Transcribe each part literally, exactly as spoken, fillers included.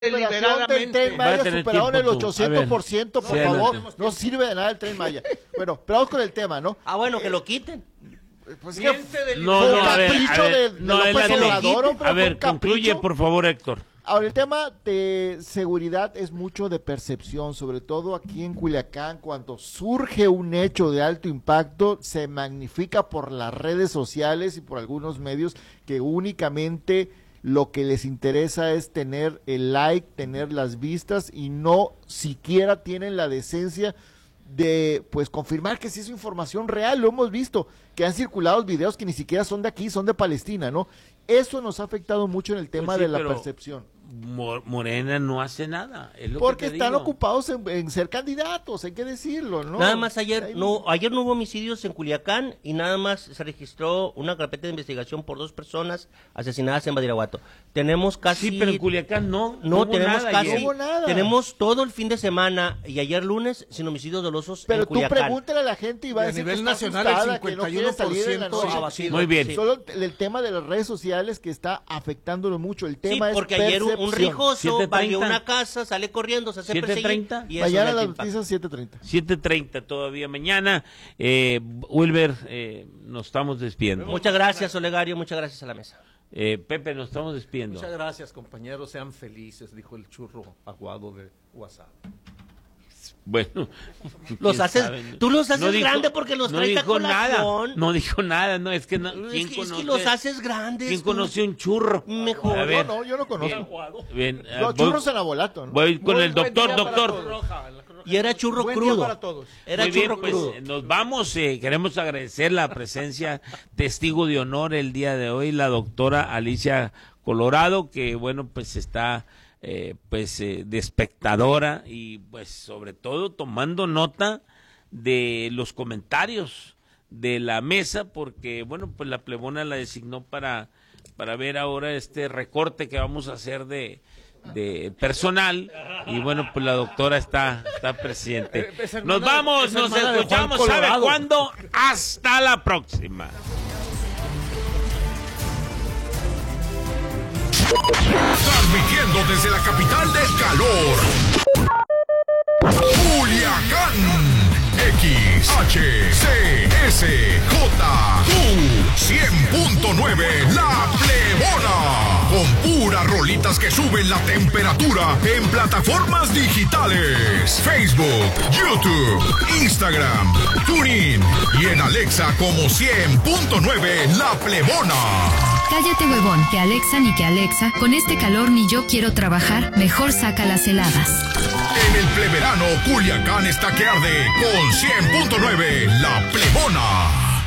Del Tren Maya superaron el ochocientos por ciento, por favor, no sirve de nada el Tren Maya. Bueno, pero vamos con el tema, ¿no? Ah, bueno, que lo quiten. Pues que no, no, a ver, a ver, de, no, de Obrador, a ver, concluye por favor, Héctor. Ahora, el tema de seguridad es mucho de percepción, sobre todo aquí en Culiacán, cuando surge un hecho de alto impacto, se magnifica por las redes sociales y por algunos medios que únicamente lo que les interesa es tener el like, tener las vistas y no siquiera tienen la decencia de pues confirmar que sí es información real. Lo hemos visto, que han circulado videos que ni siquiera son de aquí, son de Palestina, ¿no? Eso nos ha afectado mucho en el tema pues sí, de la percepción. Morena no hace nada. Es lo Porque que te están digo. ocupados en, en ser candidatos, hay que decirlo, ¿no? Nada más ayer, hay... no, ayer no hubo homicidios en Culiacán y nada más se registró una carpeta de investigación por dos personas asesinadas en Badiraguato. Tenemos casi... Sí, pero en Culiacán no. No, no tenemos nada, casi... No hubo nada. Tenemos todo el fin de semana y ayer lunes sin homicidios dolosos pero en Culiacán. Pero tú pregúntale a la gente y va y a decir nivel que nacional está el cincuenta y uno por ciento no sí, muy bien. Solo el tema de las redes sociales que está afectándolo mucho. El tema sí, es porque ayer un, un rijoso valió una casa, sale corriendo, se hace perseguir. Mañana las noticias siete treinta. siete treinta todavía mañana. Eh, Wilber, eh, nos estamos despidiendo. Muchas gracias, Olegario, muchas gracias a la mesa. Eh, Pepe, nos estamos despidiendo. Muchas gracias, compañeros, sean felices, dijo el churro aguado de WhatsApp. Bueno, los haces, sabe? Tú los haces no grande dijo, porque los no traes a colación. Nada, no dijo nada, no, es que no, ¿quién es que, conoce? Es que los haces grandes. ¿Quién conoce un churro? Mejor. A ver, no, no, yo no conozco. Bien, bien, los voy, churros en abolato, ¿no? Voy con Muy el doctor, doctor. Y era churro buen crudo. Día para todos. Era Muy churro bien, crudo. Pues, nos vamos, eh, queremos agradecer la presencia, testigo de honor el día de hoy, la doctora Alicia Colorado, que bueno, pues está eh, pues eh, de espectadora y pues sobre todo tomando nota de los comentarios de la mesa, porque bueno, pues la plebona la designó para, para ver ahora este recorte que vamos a hacer de de personal y bueno, pues la doctora está está presente. Nos vamos, nos escuchamos, ¿sabe cuándo? Hasta la próxima. Transmitiendo desde la capital del calor, Culiacán, X H C S J Q cien punto nueve, La Plebona, con puras rolitas que suben la temperatura en plataformas digitales, Facebook, YouTube, Instagram, TuneIn y en Alexa como cien punto nueve, La Plebona. Cállate, huevón, que Alexa ni que Alexa, con este calor ni yo quiero trabajar, mejor saca las heladas. En el pleverano, Culiacán está que arde con cien punto nueve, La Plebona.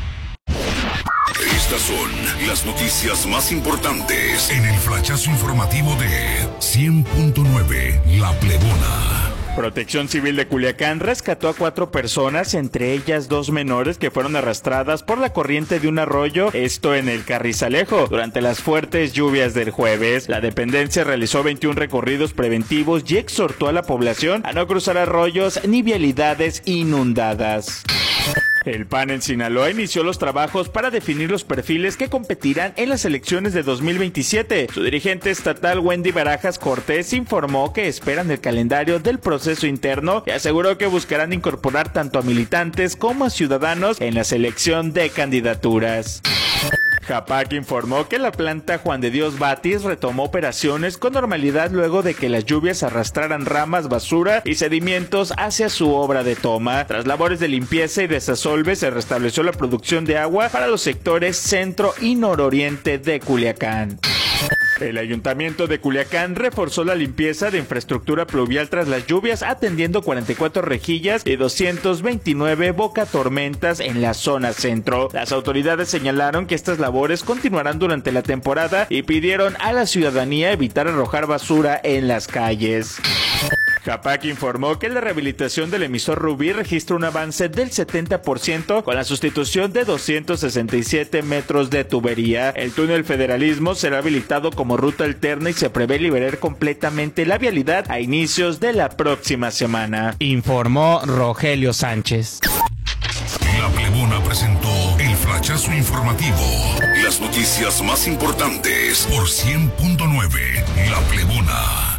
Estas son las noticias más importantes en el flachazo informativo de cien punto nueve, La Plebona. Protección Civil de Culiacán rescató a cuatro personas, entre ellas dos menores que fueron arrastradas por la corriente de un arroyo, esto en el Carrizalejo. Durante las fuertes lluvias del jueves, la dependencia realizó veintiún recorridos preventivos y exhortó a la población a no cruzar arroyos ni vialidades inundadas. El P A N en Sinaloa inició los trabajos para definir los perfiles que competirán en las elecciones de dos mil veintisiete. Su dirigente estatal, Wendy Barajas Cortés, informó que esperan el calendario del proceso interno y aseguró que buscarán incorporar tanto a militantes como a ciudadanos en la selección de candidaturas. Japac informó que la planta Juan de Dios Batis retomó operaciones con normalidad luego de que las lluvias arrastraran ramas, basura y sedimentos hacia su obra de toma. Tras labores de limpieza y desasolve, se restableció la producción de agua para los sectores centro y nororiente de Culiacán. El Ayuntamiento de Culiacán reforzó la limpieza de infraestructura pluvial tras las lluvias, atendiendo cuarenta y cuatro rejillas y doscientos veintinueve bocatormentas en la zona centro. Las autoridades señalaron que estas labores continuarán durante la temporada y pidieron a la ciudadanía evitar arrojar basura en las calles. Japac informó que la rehabilitación del emisor Rubí registra un avance del setenta por ciento con la sustitución de doscientos sesenta y siete metros de tubería. El túnel Federalismo será habilitado como ruta alterna y se prevé liberar completamente la vialidad a inicios de la próxima semana, informó Rogelio Sánchez. La Plebona presentó el flachazo informativo. Las noticias más importantes por cien punto nueve, La Plebona.